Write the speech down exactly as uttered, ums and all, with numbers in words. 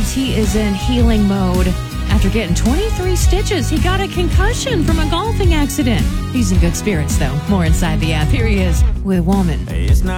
says he is in healing mode. After getting twenty-three stitches, he got a concussion from a golfing accident. He's in good spirits, though. More inside the app. Here he is with Woman. It's not